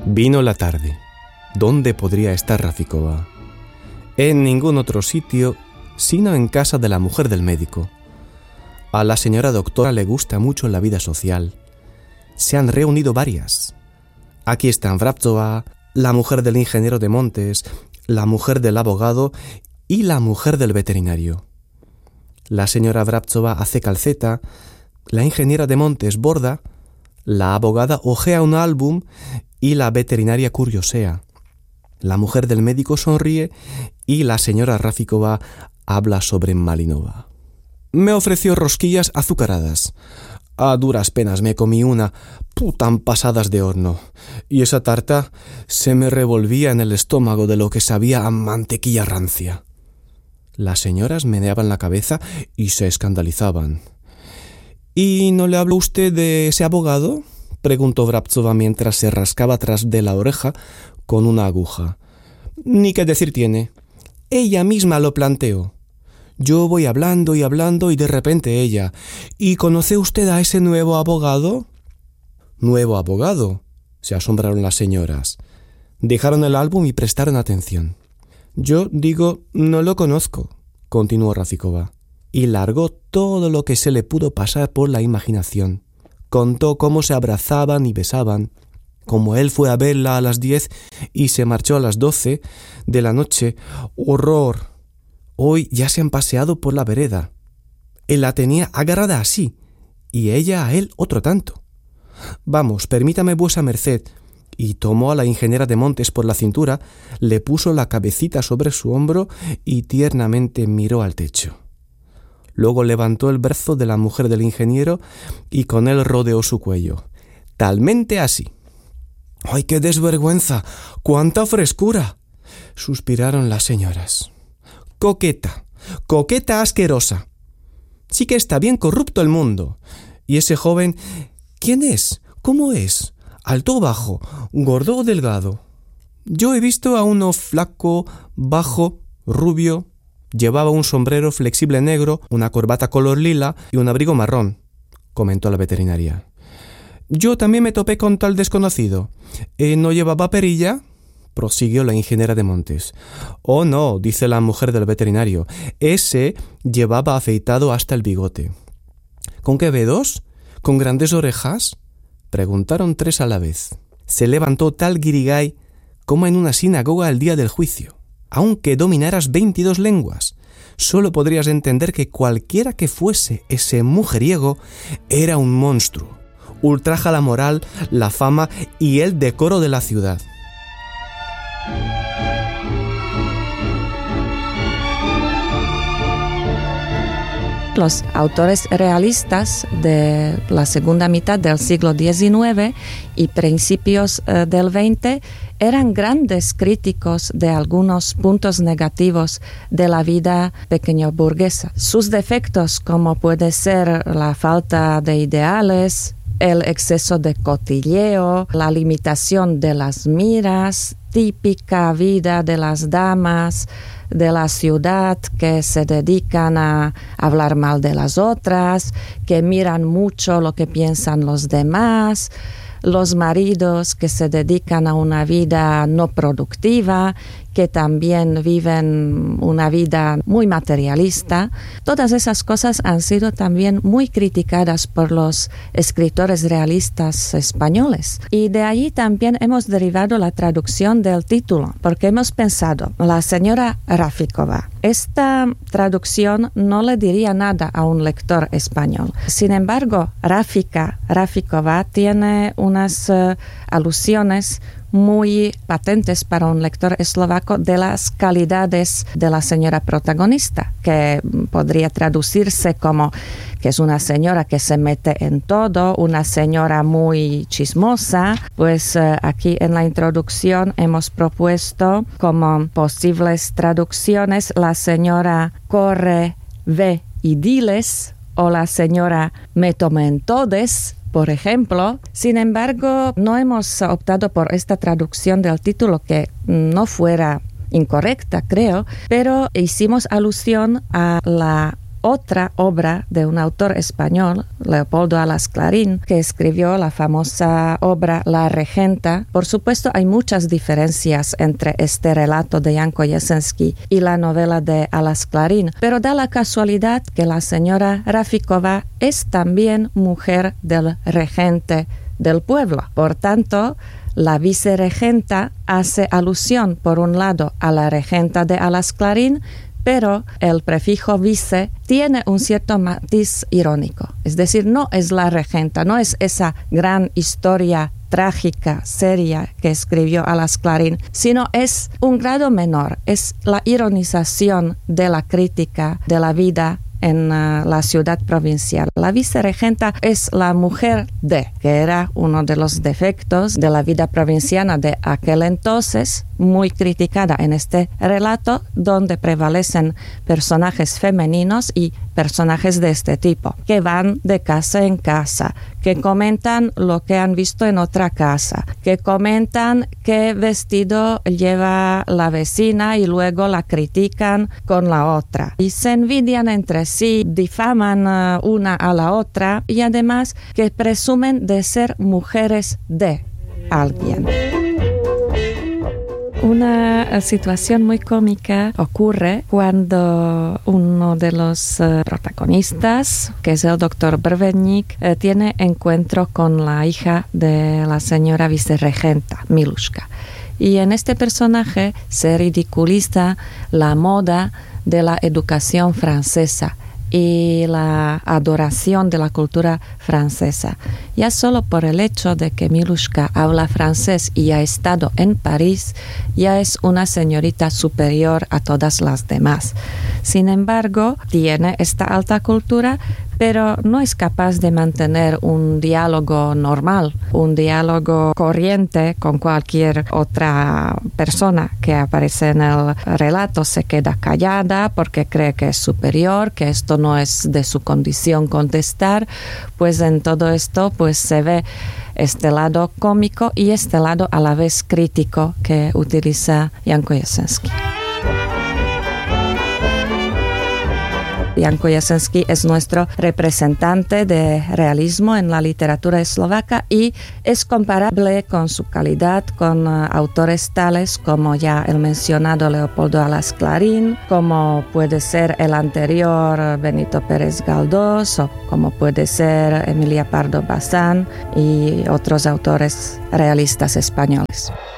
Vino la tarde. ¿Dónde podría estar Rafíkova? En ningún otro sitio, sino en casa de la mujer del médico. A la señora doctora le gusta mucho la vida social. Se han reunido varias. Aquí están Vrabtsova, la mujer del ingeniero de montes, la mujer del abogado y la mujer del veterinario. La señora Vrabtsova hace calceta, la ingeniera de montes borda, la abogada hojea un álbum y la veterinaria curiosea. La mujer del médico sonríe y la señora Rafíkova habla sobre Malinova. Me ofreció rosquillas azucaradas. A duras penas me comí una, tan pasadas de horno. Y esa tarta se me revolvía en el estómago de lo que sabía a mantequilla rancia. Las señoras meneaban la cabeza y se escandalizaban. ¿Y no le habló usted de ese abogado?, preguntó Vrabtsova mientras se rascaba tras de la oreja con una aguja. Ni qué decir tiene. Ella misma lo planteó. Yo voy hablando y de repente ella: ¿y conoce usted a ese nuevo abogado? ¿Nuevo abogado?, se asombraron las señoras. Dejaron el álbum y prestaron atención. Yo digo, no lo conozco, continuó Rafíkova, y largó todo lo que se le pudo pasar por la imaginación. Contó cómo se abrazaban y besaban, cómo él fue a verla a las 10 y se marchó a las 12 de la noche. ¡Horror! Hoy ya se han paseado por la vereda. Él la tenía agarrada así, y ella a él otro tanto. Vamos, permítame vuesa merced. Y tomó a la ingeniera de montes por la cintura, le puso la cabecita sobre su hombro y tiernamente miró al techo. Luego levantó el brazo de la mujer del ingeniero y con él rodeó su cuello. Talmente así. ¡Ay, qué desvergüenza! ¡Cuánta frescura!, suspiraron las señoras. Coqueta, coqueta asquerosa. Sí que está bien corrupto el mundo. ¿Y ese joven, quién es? ¿Cómo es? ¿Alto o bajo? ¿Gordo o delgado? Yo he visto a uno flaco, bajo, rubio. Llevaba un sombrero flexible negro, una corbata color lila y un abrigo marrón, comentó la veterinaria. Yo también me topé con tal desconocido. ¿No llevaba perilla?, prosiguió la ingeniera de montes. Oh, no, dice la mujer del veterinario. Ese llevaba afeitado hasta el bigote. ¿Con qué dedos? ¿Con grandes orejas?, preguntaron tres a la vez. Se levantó tal guirigay como en una sinagoga el día del juicio. Aunque dominaras 22 lenguas, solo podrías entender que cualquiera que fuese ese mujeriego era un monstruo. Ultraja la moral, la fama y el decoro de la ciudad. Los autores realistas de la segunda mitad del siglo XIX y principios del XX eran grandes críticos de algunos puntos negativos de la vida pequeño burguesa. Sus defectos, como puede ser la falta de ideales, el exceso de cotilleo, la limitación de las miras, típica vida de las damas de la ciudad que se dedican a hablar mal de las otras, que miran mucho lo que piensan los demás, los maridos que se dedican a una vida no productiva, que también viven una vida muy materialista. Todas esas cosas han sido también muy criticadas por los escritores realistas españoles. Y de allí también hemos derivado la traducción del título, porque hemos pensado, la señora Rafíkova. Esta traducción no le diría nada a un lector español. Sin embargo, Rafíkova tiene unas alusiones muy patentes para un lector eslovaco de las calidades de la señora protagonista, que podría traducirse como que es una señora que se mete en todo, una señora muy chismosa. Pues aquí en la introducción hemos propuesto como posibles traducciones la señora corre, ve y diles, o la señora me toma en todes, por ejemplo. Sin embargo, no hemos optado por esta traducción del título, que no fuera incorrecta, creo, pero hicimos alusión a la otra obra de un autor español, Leopoldo Alas Clarín, que escribió la famosa obra La Regenta. Por supuesto, hay muchas diferencias entre este relato de Jan Kojesenský y la novela de Alas Clarín, pero da la casualidad que la señora Rafíková es también mujer del regente del pueblo. Por tanto, la viceregenta hace alusión, por un lado, a la regenta de Alas Clarín, pero el prefijo vice tiene un cierto matiz irónico. Es decir, no es la regenta, no es esa gran historia trágica, seria que escribió Alas Clarín, sino es un grado menor, es la ironización de la crítica de la vida en la ciudad provincial. La viceregenta es la mujer que era uno de los defectos de la vida provinciana de aquel entonces, muy criticada en este relato, donde prevalecen personajes femeninos y personajes de este tipo, que van de casa en casa, que comentan lo que han visto en otra casa, que comentan qué vestido lleva la vecina y luego la critican con la otra. Y se envidian entre sí, difaman una a la otra y además que presumen de ser mujeres de alguien. Una situación muy cómica ocurre cuando uno de los protagonistas, que es el doctor Brveník, tiene encuentro con la hija de la señora viceregenta, Miluška. Y en este personaje se ridiculiza la moda de la educación francesa y la adoración de la cultura francesa. Ya solo por el hecho de que Miluška habla francés y ha estado en París, ya es una señorita superior a todas las demás. Sin embargo, tiene esta alta cultura, pero no es capaz de mantener un diálogo normal, un diálogo corriente con cualquier otra persona que aparece en el relato. Se queda callada porque cree que es superior, que esto no es de su condición contestar. Pues en todo esto pues se ve este lado cómico y este lado a la vez crítico que utiliza Jan Kojesenský. Jan Kojesenský es nuestro representante de realismo en la literatura eslovaca y es comparable con su calidad con autores tales como ya el mencionado Leopoldo Alas Clarín, como puede ser el anterior Benito Pérez Galdós o como puede ser Emilia Pardo Bazán y otros autores realistas españoles.